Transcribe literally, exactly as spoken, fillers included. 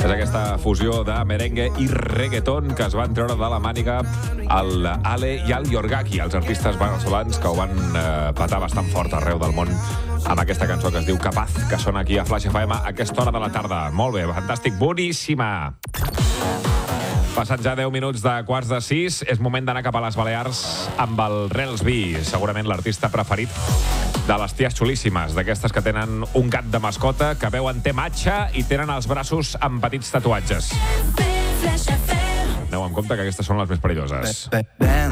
És aquesta fusió de merengue i reggaeton que es van treure de la màniga el Ale i el Yorgaki, els artistes veneçolans que ho van eh, patar bastant fort arreu del món amb aquesta cançó que es diu Capaz, que sona aquí a Flash F M a aquesta hora de la tarda. Molt bé, fantàstic, boníssima. Passat ja deu minuts de quarts de sis, és moment d'anar cap a les Balears amb el Relsby, segurament l'artista preferit de les ties xulíssimes, d'aquestes que tenen un gat de mascota, que veuen té matxa i tenen els braços amb petits tatuatges. Aneu amb compte que aquestes són les més perilloses.